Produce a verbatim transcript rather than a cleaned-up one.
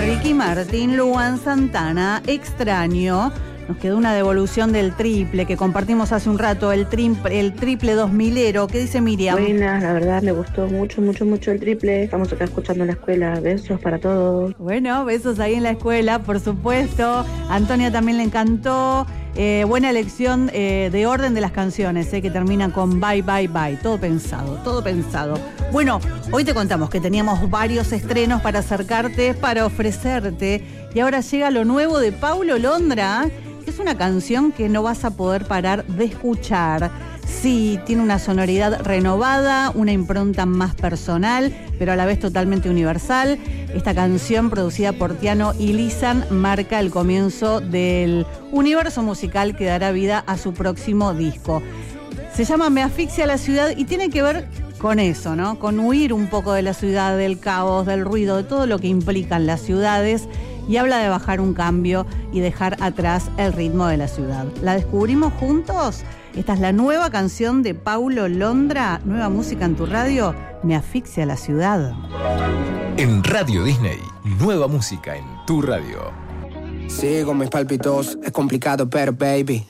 Ricky Martin, Luan Santana, Extraño. Nos quedó una devolución del triple que compartimos hace un rato, el, tri el triple dos milero. ¿Qué dice Miriam? Buenas, la verdad me gustó mucho, mucho, mucho el triple. Estamos acá escuchando en la escuela. Besos para todos. Bueno, besos ahí en la escuela, por supuesto. A Antonia también le encantó. Eh, buena elección eh, de orden de las canciones, eh, que terminan con bye, bye, bye. Todo pensado, todo pensado. Bueno, hoy te contamos que teníamos varios estrenos para acercarte, para ofrecerte. Y ahora llega lo nuevo de Paulo Londra, que es una canción que no vas a poder parar de escuchar. Sí, tiene una sonoridad renovada, una impronta más personal, pero a la vez totalmente universal. Esta canción, producida por Tiano y Lizan, marca el comienzo del universo musical que dará vida a su próximo disco. Se llama Me asfixia la ciudad y tiene que ver con eso, ¿no? Con huir un poco de la ciudad, del caos, del ruido, de todo lo que implican las ciudades. Y habla de bajar un cambio y dejar atrás el ritmo de la ciudad. ¿La descubrimos juntos? Esta es la nueva canción de Paulo Londra, nueva música en tu radio, Me asfixia la ciudad. En Radio Disney, nueva música en tu radio. Sigo mis palpitos, es complicado pero baby,